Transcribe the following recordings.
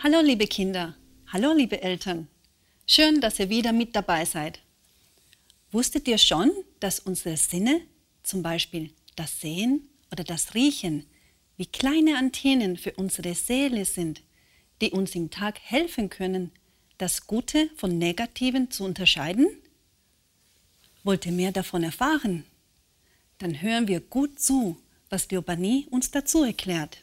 Hallo liebe Kinder, hallo liebe Eltern. Schön, dass ihr wieder mit dabei seid. Wusstet ihr schon, dass unsere Sinne, zum Beispiel das Sehen oder das Riechen, wie kleine Antennen für unsere Seele sind, die uns im Tag helfen können, das Gute von Negativen zu unterscheiden? Wollt ihr mehr davon erfahren? Dann hören wir gut zu, was Leobannie uns dazu erklärt.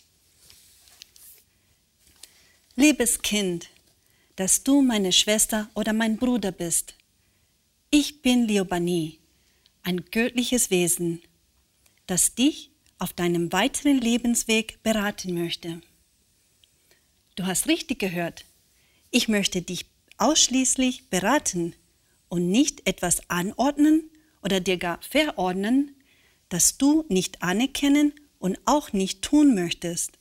Liebes Kind, dass du meine Schwester oder mein Bruder bist. Ich bin Leobannie, ein göttliches Wesen, das dich auf deinem weiteren Lebensweg beraten möchte. Du hast richtig gehört. Ich möchte dich ausschließlich beraten und nicht etwas anordnen oder dir gar verordnen, das du nicht anerkennen und auch nicht tun möchtest.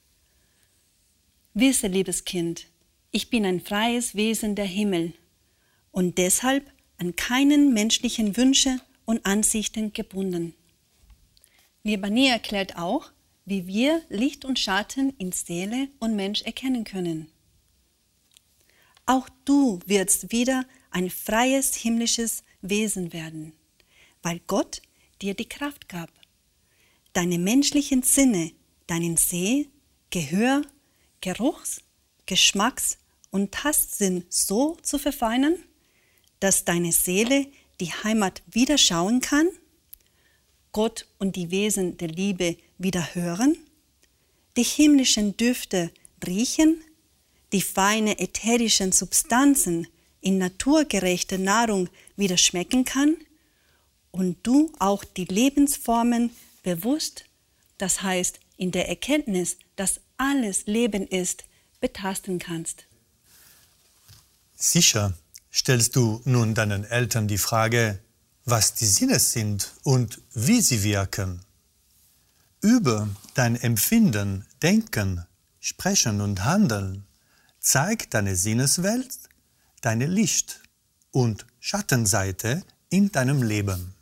Wisse, liebes Kind, ich bin ein freies Wesen der Himmel und deshalb an keinen menschlichen Wünsche und Ansichten gebunden. Leobannie erklärt auch, wie wir Licht und Schatten in Seele und Mensch erkennen können. Auch du wirst wieder ein freies himmlisches Wesen werden, weil Gott dir die Kraft gab, deine menschlichen Sinne, deinen Seh-, Gehör-, Geruchs-, Geschmacks- und Tastsinn so zu verfeinern, dass deine Seele die Heimat wieder schauen kann, Gott und die Wesen der Liebe wieder hören, die himmlischen Düfte riechen, die feine ätherischen Substanzen in naturgerechter Nahrung wieder schmecken kann und du auch die Lebensformen bewusst, das heißt in der Erkenntnis, dass alles Leben ist, betasten kannst. Sicher stellst du nun deinen Eltern die Frage, was die Sinne sind und wie sie wirken. Über dein Empfinden, Denken, Sprechen und Handeln zeigt deine Sinneswelt deine Licht- und Schattenseite in deinem Leben.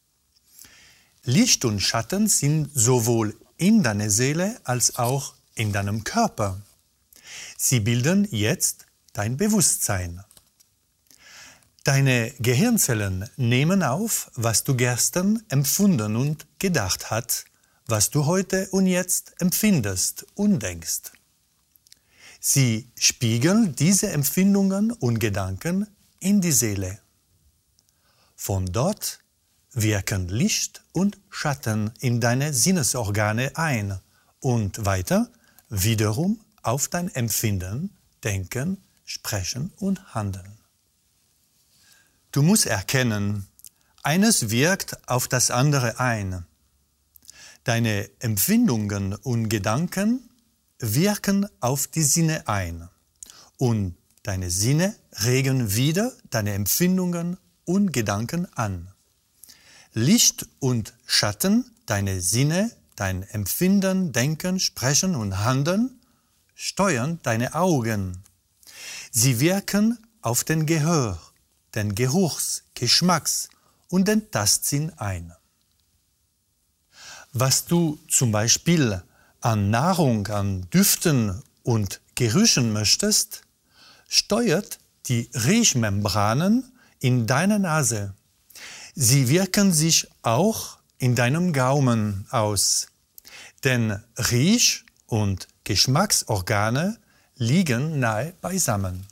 Licht und Schatten sind sowohl in deiner Seele als auch in deinem Körper. Sie bilden jetzt dein Bewusstsein. Deine Gehirnzellen nehmen auf, was du gestern empfunden und gedacht hast, was du heute und jetzt empfindest und denkst. Sie spiegeln diese Empfindungen und Gedanken in die Seele. Von dort wirken Licht und Schatten in deine Sinnesorgane ein und weiter wiederum auf dein Empfinden, Denken, Sprechen und Handeln. Du musst erkennen, eines wirkt auf das andere ein. Deine Empfindungen und Gedanken wirken auf die Sinne ein und deine Sinne regen wieder deine Empfindungen und Gedanken an. Licht und Schatten, deine Sinne, dein Empfinden, Denken, Sprechen und Handeln steuern deine Augen. Sie wirken auf den Gehör, den Geruchs-, Geschmacks- und den Tastsinn ein. Was du zum Beispiel an Nahrung, an Düften und Gerüchen möchtest, steuert die Riechmembranen in deiner Nase. Sie wirken sich auch in deinem Gaumen aus, denn Riech- und Geschmacksorgane liegen nahe beisammen.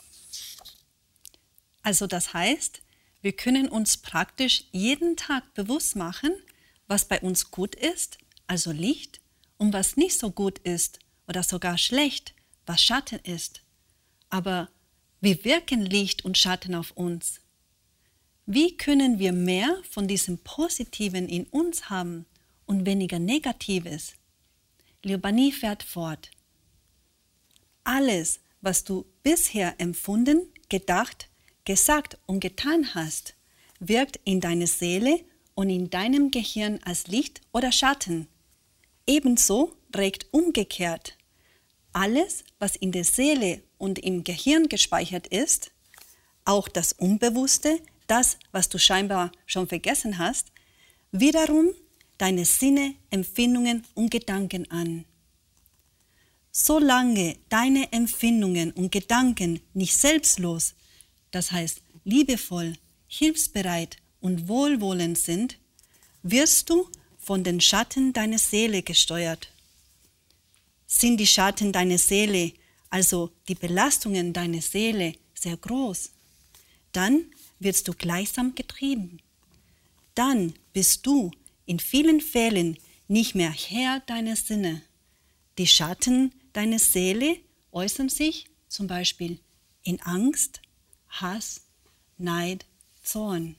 Also das heißt, wir können uns praktisch jeden Tag bewusst machen, was bei uns gut ist, also Licht, und was nicht so gut ist oder sogar schlecht, was Schatten ist. Aber wie wirken Licht und Schatten auf uns? Wie können wir mehr von diesem Positiven in uns haben und weniger Negatives? Leobannie fährt fort. Alles, was du bisher empfunden, gedacht, gesagt und getan hast, wirkt in deiner Seele und in deinem Gehirn als Licht oder Schatten. Ebenso regt umgekehrt alles, was in der Seele und im Gehirn gespeichert ist, auch das Unbewusste, das, was du scheinbar schon vergessen hast, wiederum deine Sinne, Empfindungen und Gedanken an. Solange deine Empfindungen und Gedanken nicht selbstlos, das heißt liebevoll, hilfsbereit und wohlwollend sind, wirst du von den Schatten deiner Seele gesteuert. Sind die Schatten deiner Seele, also die Belastungen deiner Seele, sehr groß, dann wirst du gleichsam getrieben. Dann bist du in vielen Fällen nicht mehr Herr deiner Sinne. Die Schatten deiner Seele äußern sich zum Beispiel in Angst, Hass, Neid, Zorn.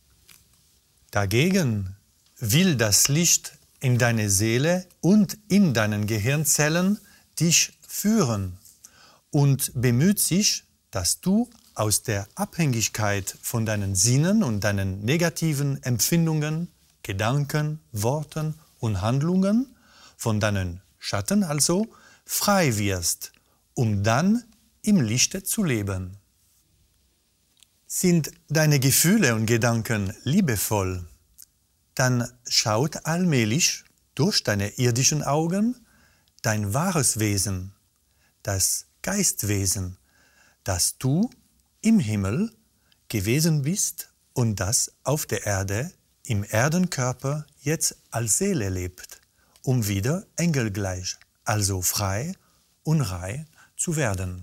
Dagegen will das Licht in deine Seele und in deinen Gehirnzellen dich führen und bemüht sich, dass du aus der Abhängigkeit von deinen Sinnen und deinen negativen Empfindungen, Gedanken, Worten und Handlungen, von deinen Schatten also, frei wirst, um dann im Lichte zu leben. Sind deine Gefühle und Gedanken liebevoll, dann schaut allmählich durch deine irdischen Augen dein wahres Wesen, das Geistwesen, das du im Himmel gewesen bist und das auf der Erde im Erdenkörper jetzt als Seele lebt, um wieder engelgleich, also frei und rein zu werden.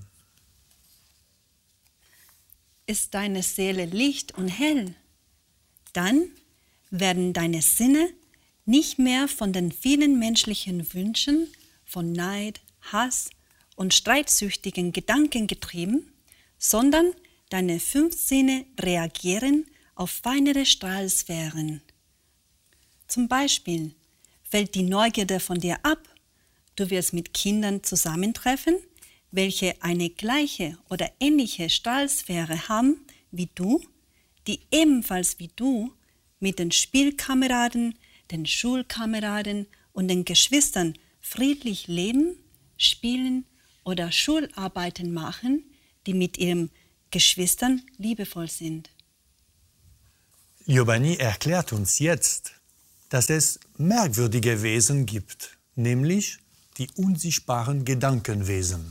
Ist deine Seele licht und hell, dann werden deine Sinne nicht mehr von den vielen menschlichen Wünschen, von Neid, Hass und streitsüchtigen Gedanken getrieben, sondern deine 5 Sinne reagieren auf feinere Strahlsphären. Zum Beispiel fällt die Neugierde von dir ab, du wirst mit Kindern zusammentreffen, welche eine gleiche oder ähnliche Strahlsphäre haben wie du, die ebenfalls wie du mit den Spielkameraden, den Schulkameraden und den Geschwistern friedlich leben, spielen oder Schularbeiten machen, die mit ihren Geschwistern liebevoll sind. Giovanni erklärt uns jetzt, dass es merkwürdige Wesen gibt, nämlich die unsichtbaren Gedankenwesen.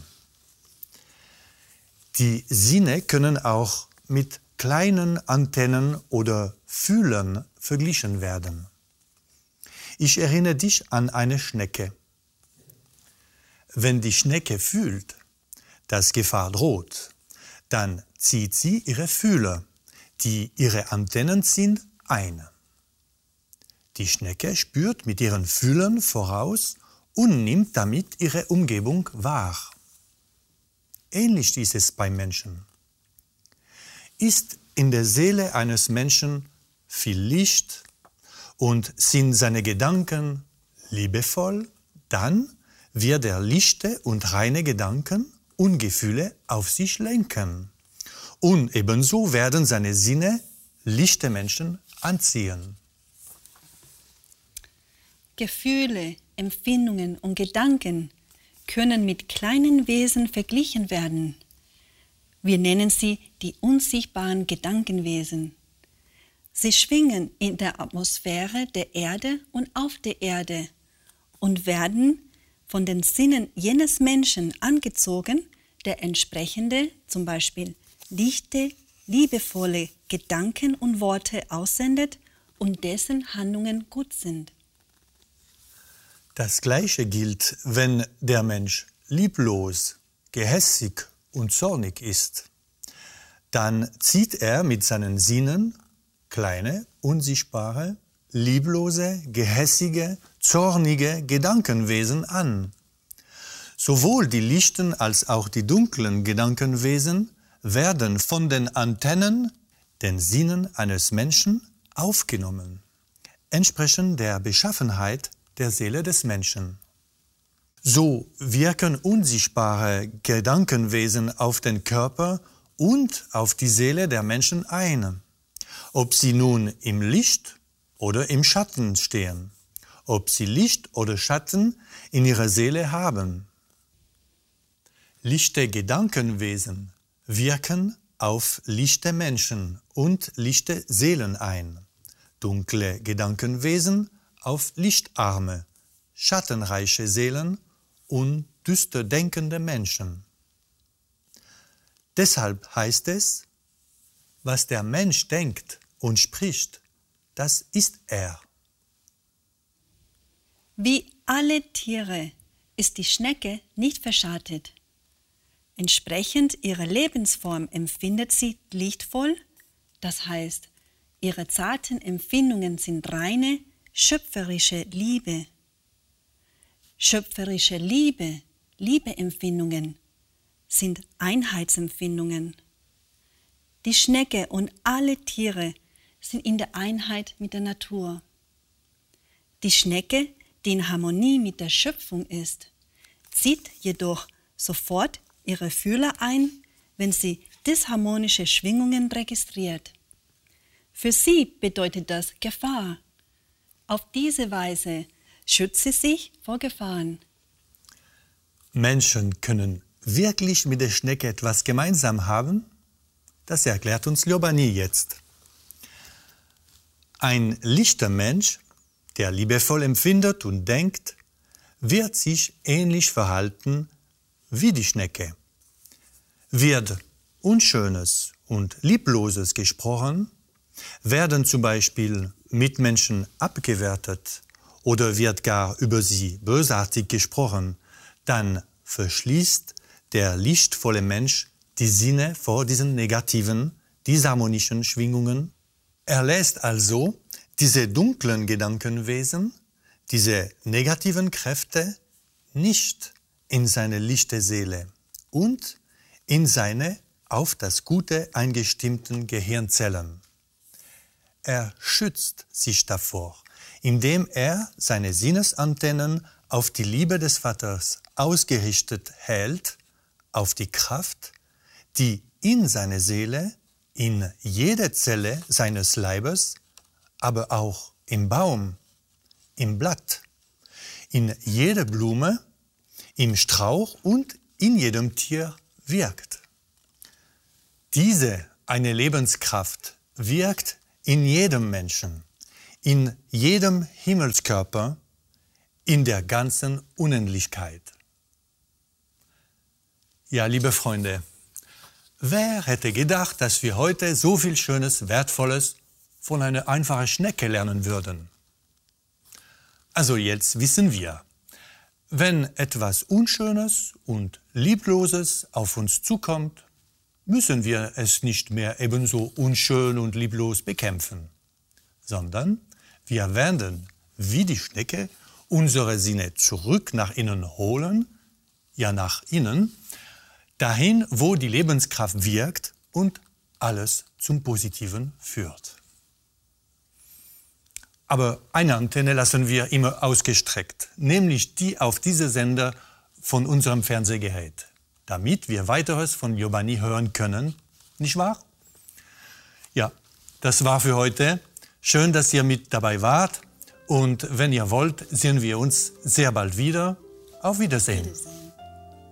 Die Sinne können auch mit kleinen Antennen oder Fühlern verglichen werden. Ich erinnere dich an eine Schnecke. Wenn die Schnecke fühlt, dass Gefahr droht, dann zieht sie ihre Fühler, die ihre Antennen sind, ein. Die Schnecke spürt mit ihren Fühlern voraus und nimmt damit ihre Umgebung wahr. Ähnlich ist es beim Menschen. Ist in der Seele eines Menschen viel Licht und sind seine Gedanken liebevoll, dann wird er lichte und reine Gedanken und Gefühle auf sich lenken. Und ebenso werden seine Sinne lichte Menschen anziehen. Gefühle, Empfindungen und Gedanken können mit kleinen Wesen verglichen werden. Wir nennen sie die unsichtbaren Gedankenwesen. Sie schwingen in der Atmosphäre der Erde und auf der Erde und werden von den Sinnen jenes Menschen angezogen, der entsprechende, zum Beispiel lichte, liebevolle Gedanken und Worte aussendet und dessen Handlungen gut sind. Das Gleiche gilt, wenn der Mensch lieblos, gehässig und zornig ist. Dann zieht er mit seinen Sinnen kleine, unsichtbare, lieblose, gehässige, zornige Gedankenwesen an. Sowohl die lichten als auch die dunklen Gedankenwesen werden von den Antennen, den Sinnen eines Menschen, aufgenommen, entsprechend der Beschaffenheit der Seele des Menschen. So wirken unsichtbare Gedankenwesen auf den Körper und auf die Seele der Menschen ein, ob sie nun im Licht oder im Schatten stehen, ob sie Licht oder Schatten in ihrer Seele haben. Lichte Gedankenwesen wirken auf lichte Menschen und lichte Seelen ein, dunkle Gedankenwesen auf lichtarme, schattenreiche Seelen und düster denkende Menschen. Deshalb heißt es, was der Mensch denkt und spricht, das ist er. Wie alle Tiere ist die Schnecke nicht verschattet. Entsprechend ihrer Lebensform empfindet sie lichtvoll, das heißt, ihre zarten Empfindungen sind reine, schöpferische Liebe. Schöpferische Liebe, Liebeempfindungen sind Einheitsempfindungen. Die Schnecke und alle Tiere sind in der Einheit mit der Natur. Die Schnecke, die in Harmonie mit der Schöpfung ist, zieht jedoch sofort ihre Fühler ein, wenn sie disharmonische Schwingungen registriert. Für sie bedeutet das Gefahr. Auf diese Weise schützt sie sich vor Gefahren. Menschen können wirklich mit der Schnecke etwas gemeinsam haben? Das erklärt uns Ljubani jetzt. Ein lichter Mensch, der liebevoll empfindet und denkt, wird sich ähnlich verhalten wie die Schnecke. Wird Unschönes und Liebloses gesprochen, werden zum Beispiel Mitmenschen abgewertet oder wird gar über sie bösartig gesprochen, dann verschließt der lichtvolle Mensch die Sinne vor diesen negativen, disharmonischen Schwingungen. Er lässt also diese dunklen Gedankenwesen, diese negativen Kräfte nicht in seine lichte Seele und in seine auf das Gute eingestimmten Gehirnzellen. Er schützt sich davor, indem er seine Sinnesantennen auf die Liebe des Vaters ausgerichtet hält, auf die Kraft, die in seine Seele, in jede Zelle seines Leibes, aber auch im Baum, im Blatt, in jeder Blume, im Strauch und in jedem Tier wirkt. Diese eine Lebenskraft wirkt in jedem Menschen, in jedem Himmelskörper, in der ganzen Unendlichkeit. Ja, liebe Freunde, wer hätte gedacht, dass wir heute so viel Schönes, Wertvolles von einer einfachen Schnecke lernen würden? Also jetzt wissen wir, wenn etwas Unschönes und Liebloses auf uns zukommt, müssen wir es nicht mehr ebenso unschön und lieblos bekämpfen, sondern wir werden, wie die Schnecke, unsere Sinne zurück nach innen holen, ja nach innen, dahin, wo die Lebenskraft wirkt und alles zum Positiven führt. Aber eine Antenne lassen wir immer ausgestreckt, nämlich die auf diese Sender von unserem Fernsehgerät, damit wir weiteres von Ljubani hören können, nicht wahr? Ja, das war für heute. Schön, dass ihr mit dabei wart und wenn ihr wollt, sehen wir uns sehr bald wieder. Auf Wiedersehen.